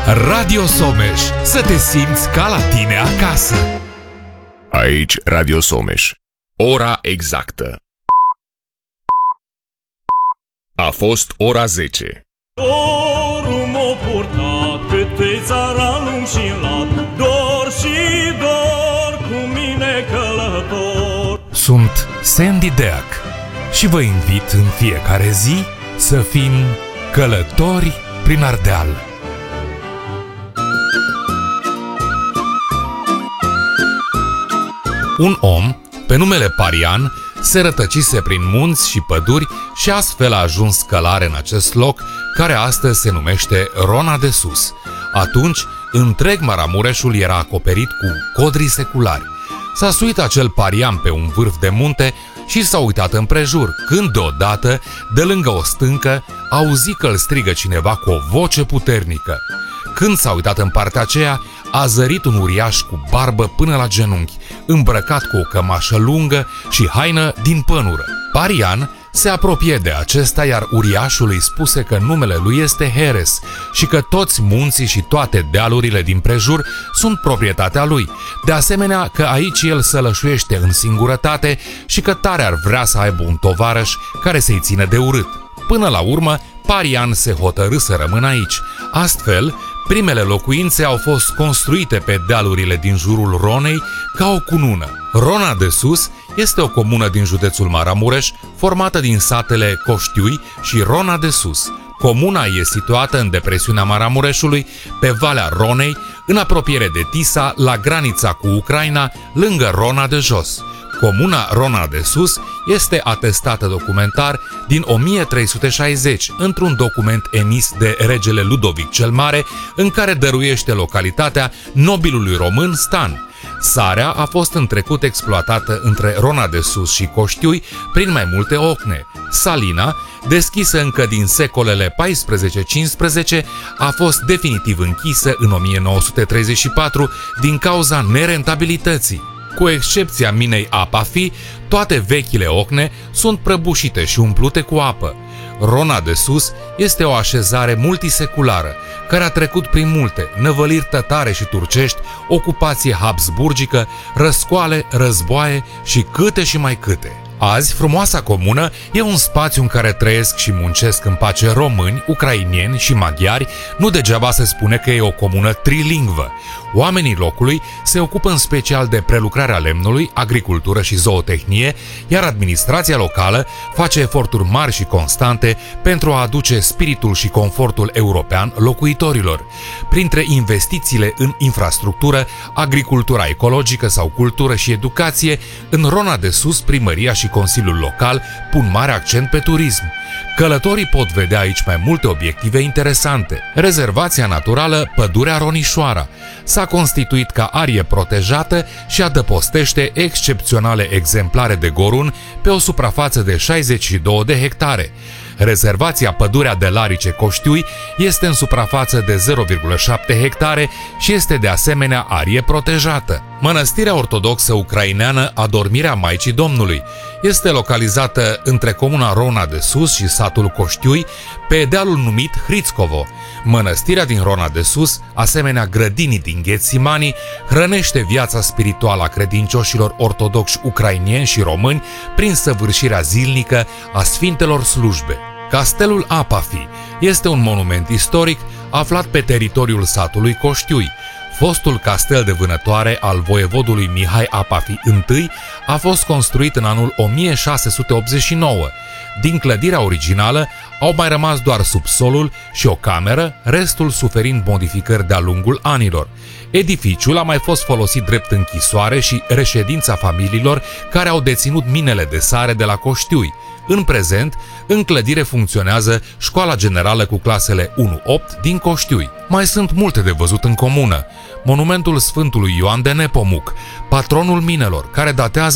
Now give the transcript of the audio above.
Radio Someș, să te simți ca la tine acasă. Aici Radio Someș. Ora exactă. A fost ora 10. Dorul m-o purtat câte țara lung și lat, dor și dor cu mine călător. Sunt Sandy Deac și vă invit în fiecare zi să fim călători prin Ardeal. Un om, pe numele Parian, se rătăcise prin munți și păduri și astfel a ajuns călare în acest loc, care astăzi se numește Rona de Sus. Atunci, întreg Maramureșul era acoperit cu codrii seculari. S-a suit acel Parian pe un vârf de munte și s-a uitat împrejur, când deodată, de lângă o stâncă, auzi că îl strigă cineva cu o voce puternică. Când s-a uitat în partea aceea, a zărit un uriaș cu barbă până la genunchi, îmbrăcat cu o cămașă lungă și haină din pănură. Parian se apropie de acesta, iar uriașul îi spuse că numele lui este Heres și că toți munții și toate dealurile din prejur sunt proprietatea lui, de asemenea că aici el sălășuiește în singurătate și că tare ar vrea să aibă un tovarăș care să-i țină de urât. Până la urmă, Parian se hotărâ să rămână aici. Astfel, primele locuințe au fost construite pe dealurile din jurul Ronei ca o cunună. Rona de Sus este o comună din județul Maramureș, formată din satele Coștiui și Rona de Sus. Comuna e situată în depresiunea Maramureșului, pe Valea Ronei, în apropiere de Tisa, la granița cu Ucraina, lângă Rona de Jos. Comuna Rona de Sus este atestată documentar din 1360, într-un document emis de regele Ludovic cel Mare, în care dăruiește localitatea nobilului român Stan. Sarea a fost în trecut exploatată între Rona de Sus și Coștiui prin mai multe ocne. Salina, deschisă încă din secolele 14-15, a fost definitiv închisă în 1934 din cauza nerentabilității. Cu excepția minei Apafi, toate vechile ocne sunt prăbușite și umplute cu apă. Rona de Sus este o așezare multiseculară, care a trecut prin multe năvăliri tătare și turcești, ocupație habsburgică, răscoale, războaie și câte și mai câte. Azi, frumoasa comună e un spațiu în care trăiesc și muncesc în pace români, ucrainieni și maghiari, nu degeaba se spune că e o comună trilingvă. Oamenii locului se ocupă în special de prelucrarea lemnului, agricultură și zootehnie, iar administrația locală face eforturi mari și constante pentru a aduce spiritul și confortul european locuitorilor. Printre investițiile în infrastructură, agricultura ecologică sau cultură și educație, în Rona de Sus, primăria și Consiliul Local pun mare accent pe turism. Călătorii pot vedea aici mai multe obiective interesante. Rezervația naturală Pădurea Ronișoara s-a constituit ca arie protejată și adăpostește excepționale exemplare de gorun pe o suprafață de 62 de hectare. Rezervația Pădurea de Larice Coștiui este în suprafață de 0,7 hectare și este de asemenea arie protejată. Mănăstirea ortodoxă ucraineană Adormirea Maicii Domnului este localizată între comuna Rona de Sus și satul Coștiui, pe dealul numit Hrițcovo. Mănăstirea din Rona de Sus, asemenea grădinii din Ghețimani, hrănește viața spirituală a credincioșilor ortodoxi ucrainieni și români prin săvârșirea zilnică a sfintelor slujbe. Castelul Apafi este un monument istoric aflat pe teritoriul satului Coștiui. Fostul castel de vânătoare al voievodului Mihai Apafi I a fost construit în anul 1689. Din clădirea originală au mai rămas doar subsolul și o cameră, restul suferind modificări de-a lungul anilor. Edificiul a mai fost folosit drept închisoare și reședința familiilor care au deținut minele de sare de la Coștiui. În prezent, în clădire funcționează Școala Generală cu clasele 1-8 din Coștiui. Mai sunt multe de văzut în comună. Monumentul Sfântului Ioan de Nepomuc, patronul minelor, care datează